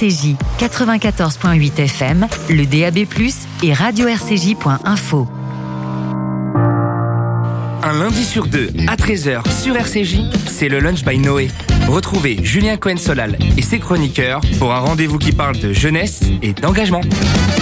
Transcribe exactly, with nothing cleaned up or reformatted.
C J, quatre-vingt-quatorze virgule huit F M, le D A B plus, et radio r c j point info. Un lundi sur deux, à treize heures sur R C J, c'est le Lunch by Noé. Retrouvez Julien Cohen-Solal et ses chroniqueurs pour un rendez-vous qui parle de jeunesse et d'engagement.